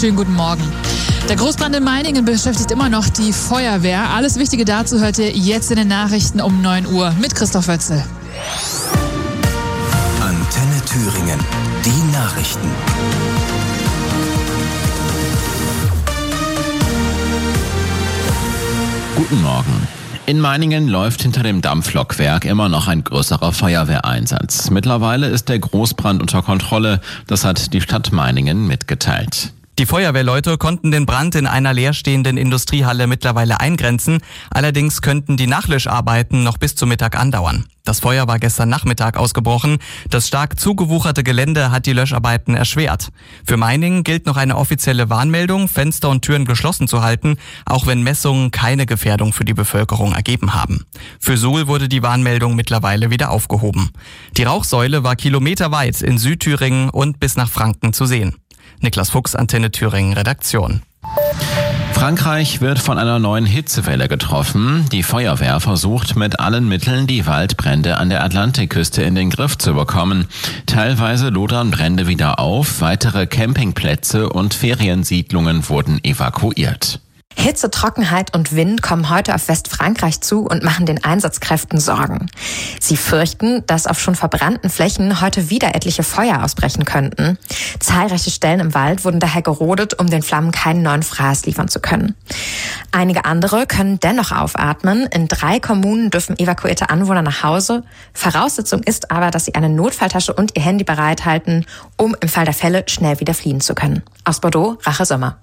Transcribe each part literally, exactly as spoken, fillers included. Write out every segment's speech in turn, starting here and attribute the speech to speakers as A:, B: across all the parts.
A: Schönen guten Morgen. Der Großbrand in Meiningen beschäftigt immer noch die Feuerwehr. Alles Wichtige dazu hört ihr jetzt in den Nachrichten um neun Uhr mit Christoph Wötzel.
B: Antenne Thüringen, die Nachrichten.
C: Guten Morgen. In Meiningen läuft hinter dem Dampflokwerk immer noch ein größerer Feuerwehreinsatz. Mittlerweile ist der Großbrand unter Kontrolle. Das hat die Stadt Meiningen mitgeteilt.
D: Die Feuerwehrleute konnten den Brand in einer leerstehenden Industriehalle mittlerweile eingrenzen. Allerdings könnten die Nachlöscharbeiten noch bis zum Mittag andauern. Das Feuer war gestern Nachmittag ausgebrochen. Das stark zugewucherte Gelände hat die Löscharbeiten erschwert. Für Meiningen gilt noch eine offizielle Warnmeldung, Fenster und Türen geschlossen zu halten, auch wenn Messungen keine Gefährdung für die Bevölkerung ergeben haben. Für Suhl wurde die Warnmeldung mittlerweile wieder aufgehoben. Die Rauchsäule war kilometerweit in Südthüringen und bis nach Franken zu sehen. Niklas Fuchs, Antenne Thüringen, Redaktion.
C: Frankreich wird von einer neuen Hitzewelle getroffen. Die Feuerwehr versucht mit allen Mitteln, die Waldbrände an der Atlantikküste in den Griff zu bekommen. Teilweise lodern Brände wieder auf, weitere Campingplätze und Feriensiedlungen wurden evakuiert.
E: Hitze, Trockenheit und Wind kommen heute auf Westfrankreich zu und machen den Einsatzkräften Sorgen. Sie fürchten, dass auf schon verbrannten Flächen heute wieder etliche Feuer ausbrechen könnten. Zahlreiche Stellen im Wald wurden daher gerodet, um den Flammen keinen neuen Fraß liefern zu können. Einige andere können dennoch aufatmen. In drei Kommunen dürfen evakuierte Anwohner nach Hause. Voraussetzung ist aber, dass sie eine Notfalltasche und ihr Handy bereithalten, um im Fall der Fälle schnell wieder fliehen zu können. Aus Bordeaux, Rache Sommer.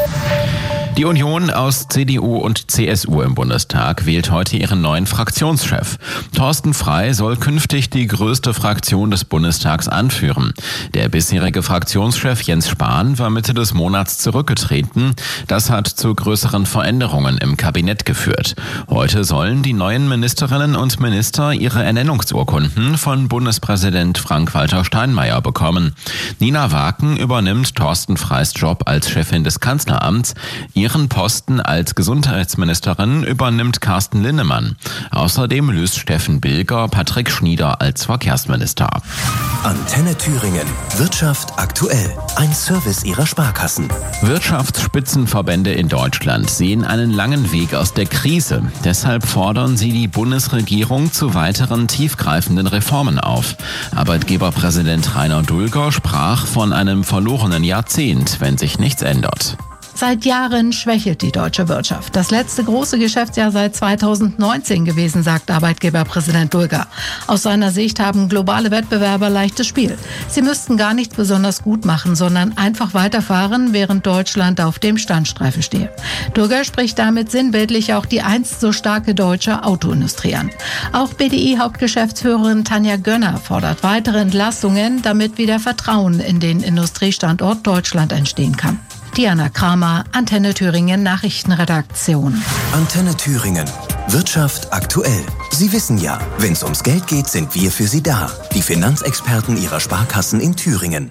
C: Die Union aus C D U und C S U im Bundestag wählt heute ihren neuen Fraktionschef. Thorsten Frey soll künftig die größte Fraktion des Bundestags anführen. Der bisherige Fraktionschef Jens Spahn war Mitte des Monats zurückgetreten. Das hat zu größeren Veränderungen im Kabinett geführt. Heute sollen die neuen Ministerinnen und Minister ihre Ernennungsurkunden von Bundespräsident Frank-Walter Steinmeier bekommen. Nina Waken übernimmt Thorsten Freys Job als Chefin des Kanzleramts. Ihren Posten als Gesundheitsministerin übernimmt Carsten Linnemann. Außerdem löst Steffen Bilger Patrick Schnieder als Verkehrsminister ab.
B: Antenne Thüringen. Wirtschaft aktuell. Ein Service ihrer Sparkassen.
C: Wirtschaftsspitzenverbände in Deutschland sehen einen langen Weg aus der Krise. Deshalb fordern sie die Bundesregierung zu weiteren tiefgreifenden Reformen auf. Arbeitgeberpräsident Rainer Dulger sprach von einem verlorenen Jahrzehnt, wenn sich nichts ändert.
F: Seit Jahren schwächelt die deutsche Wirtschaft. Das letzte große Geschäftsjahr sei zweitausendneunzehn gewesen, sagt Arbeitgeberpräsident Dulger. Aus seiner Sicht haben globale Wettbewerber leichtes Spiel. Sie müssten gar nichts besonders gut machen, sondern einfach weiterfahren, während Deutschland auf dem Standstreifen stehe. Dulger spricht damit sinnbildlich auch die einst so starke deutsche Autoindustrie an. Auch B D I-Hauptgeschäftsführerin Tanja Gönner fordert weitere Entlastungen, damit wieder Vertrauen in den Industriestandort Deutschland entstehen kann. Diana Kramer, Antenne Thüringen Nachrichtenredaktion.
B: Antenne Thüringen. Wirtschaft aktuell. Sie wissen ja, wenn es ums Geld geht, sind wir für Sie da. Die Finanzexperten Ihrer Sparkassen in Thüringen.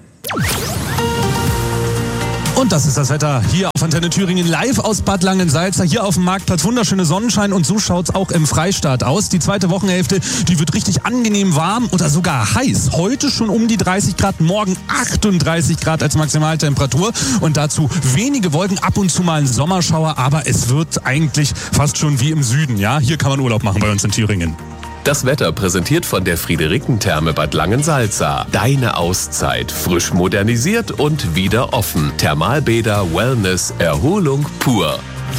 G: Und das ist das Wetter hier auf Antenne Thüringen live aus Bad Langensalza, hier auf dem Marktplatz. Wunderschöne Sonnenschein und so schaut's auch im Freistaat aus. Die zweite Wochenhälfte, die wird richtig angenehm warm oder sogar heiß. Heute schon um die dreißig Grad, morgen achtunddreißig Grad als Maximaltemperatur und dazu wenige Wolken, ab und zu mal ein Sommerschauer, aber es wird eigentlich fast schon wie im Süden. Ja, hier kann man Urlaub machen bei uns in Thüringen.
H: Das Wetter präsentiert von der Friederikentherme Bad Langensalza. Deine Auszeit, frisch modernisiert und wieder offen. Thermalbäder, Wellness, Erholung pur.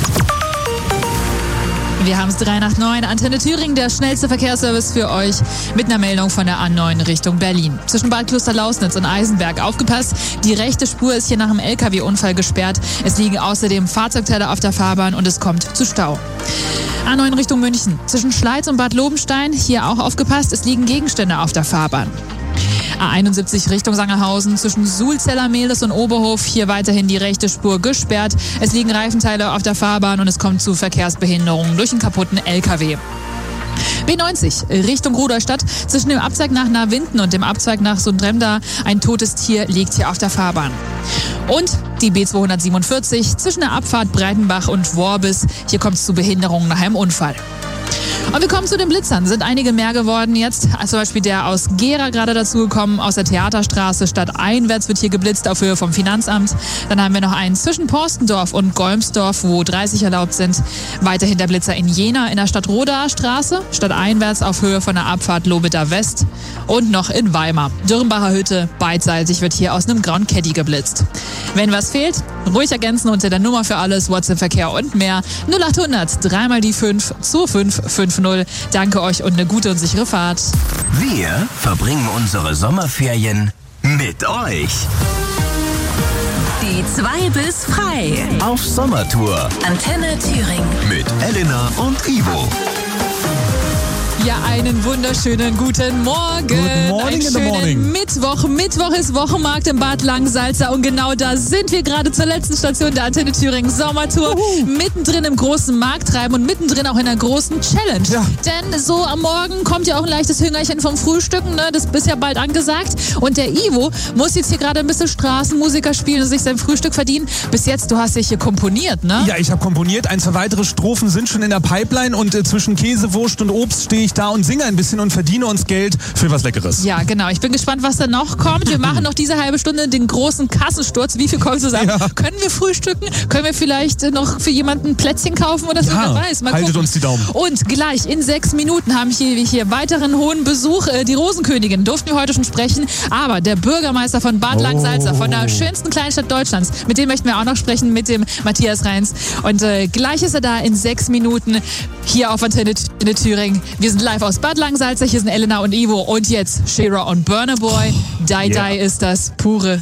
A: Wir haben es drei nach neun. Antenne Thüringen, der schnellste Verkehrsservice für euch mit einer Meldung von der A neun Richtung Berlin. Zwischen Bad Klosterlausnitz und Eisenberg aufgepasst. Die rechte Spur ist hier nach einem L K W-Unfall gesperrt. Es liegen außerdem Fahrzeugteile auf der Fahrbahn und es kommt zu Stau. A neun Richtung München. Zwischen Schleiz und Bad Lobenstein, hier auch aufgepasst, es liegen Gegenstände auf der Fahrbahn. A einundsiebzig Richtung Sangerhausen, zwischen Sulzeller, Mehlis und Oberhof, hier weiterhin die rechte Spur gesperrt. Es liegen Reifenteile auf der Fahrbahn und es kommt zu Verkehrsbehinderungen durch einen kaputten L K W. B neunzig Richtung Rudolstadt, zwischen dem Abzweig nach Nawinden und dem Abzweig nach Sundremda, ein totes Tier liegt hier auf der Fahrbahn. Und die B zweihundertsiebenundvierzig zwischen der Abfahrt Breitenbach und Worbis, hier kommt es zu Behinderungen nach einem Unfall. Und wir kommen zu den Blitzern. Sind einige mehr geworden jetzt. Zum Beispiel der aus Gera gerade dazugekommen, aus der Theaterstraße. Stadteinwärts wird hier geblitzt auf Höhe vom Finanzamt. Dann haben wir noch einen zwischen Porstendorf und Golmsdorf, wo dreißig erlaubt sind. Weiterhin der Blitzer in Jena in der Stadtrodaer Straße. Stadteinwärts auf Höhe von der Abfahrt Lobiter West. Und noch in Weimar. Dürrenbacher Hütte, beidseitig wird hier aus einem grauen Caddy geblitzt. Wenn was fehlt, ruhig ergänzen unter der Nummer für alles, WhatsApp-Verkehr und mehr. null achthundert, dreimal die fünf, zwei fünf fünf null. Danke euch und eine gute und sichere Fahrt.
B: Wir verbringen unsere Sommerferien mit euch.
I: Die zwei bis frei.
B: Auf Sommertour.
I: Antenne Thüringen.
B: Mit Elena und Ivo.
A: Ja, einen wunderschönen guten Morgen.
G: Good morning
A: Einen
G: in the
A: schönen
G: morning.
A: Mittwoch. Mittwoch ist Wochenmarkt im Bad Langensalza und genau da sind wir gerade zur letzten Station der Antenne Thüringen Sommertour. Uhu. Mittendrin im großen Markttreiben und mittendrin auch in der großen Challenge.
G: Ja.
A: Denn so am Morgen kommt ja auch ein leichtes Hüngerchen vom Frühstücken, ne? Das ist ja bald angesagt. Und der Ivo muss jetzt hier gerade ein bisschen Straßenmusiker spielen und sich sein Frühstück verdienen. Bis jetzt, du hast dich hier komponiert, ne?
G: Ja, ich habe komponiert. Ein, zwei weitere Strophen sind schon in der Pipeline und äh, zwischen Käsewurst und Obst stehe ich da und singe ein bisschen und verdiene uns Geld für was Leckeres.
A: Ja, genau. Ich bin gespannt, was da noch kommt. Wir machen noch diese halbe Stunde den großen Kassensturz. Wie viel kommt zusammen?
G: Ja.
A: Können wir frühstücken? Können wir vielleicht noch für jemanden ein Plätzchen kaufen oder so?
G: Ja,
A: Wer weiß. Mal
G: haltet
A: gucken.
G: uns die Daumen.
A: Und gleich in sechs Minuten haben wir hier, hier weiteren hohen Besuch. Die Rosenkönigin durften wir heute schon sprechen. Aber der Bürgermeister von Bad
G: Oh.
A: Langensalza, von der schönsten Kleinstadt Deutschlands, mit dem möchten wir auch noch sprechen, mit dem Matthias Reins. Und äh, gleich ist er da in sechs Minuten hier auf Antenne in Thüringen. Wir sind live aus Bad Langensalza. Hier sind Elena und Ivo. Und jetzt Shira und Burna Boy. Die
G: Yeah.
A: Die ist das pure